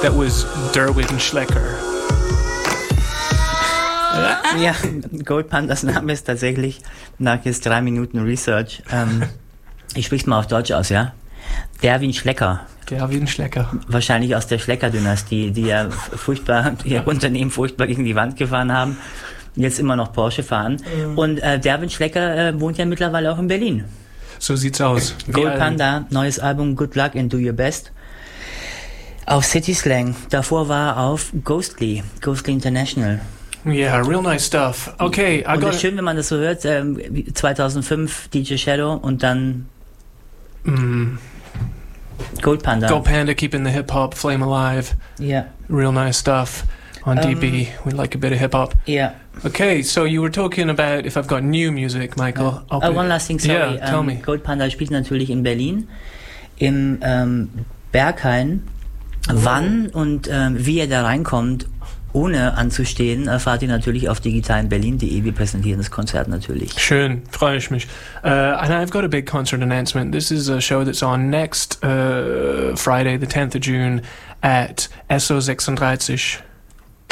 That was Derwin Schlecker. Ja, Gold Pandas Name ist tatsächlich, nach jetzt 3 Minuten Research, ich sprich's mal auf Deutsch aus, ja? Derwin Schlecker. Derwin Schlecker. Wahrscheinlich aus der Schlecker-Dynastie, die ja ihr Unternehmen furchtbar gegen die Wand gefahren haben, jetzt immer noch Porsche fahren. Und Derwin Schlecker wohnt ja mittlerweile auch in Berlin. So sieht's aus. Gold Panda, neues Album, Good Luck and Do Your Best. Auf City Slang. Davor war auf Ghostly International. Yeah, real nice stuff. Okay, und es ist schön, wenn man das so hört. 2005 DJ Shadow und dann Gold Panda. Gold Panda, keeping the hip hop flame alive. Yeah. Real nice stuff on DB. We like a bit of hip hop. Yeah. Okay, so you were talking about if I've got new music, Michael. One last thing, sorry. Yeah, tell me. Gold Panda spielt natürlich in Berlin, im Berghain. Wann und wie ihr da reinkommt, ohne anzustehen, erfahrt ihr natürlich auf digitalinberlin.de. Wir präsentieren das Konzert natürlich. Schön, freue ich mich. And I've got a big concert announcement. This is a show that's on next Friday, the 10th of June at SO36.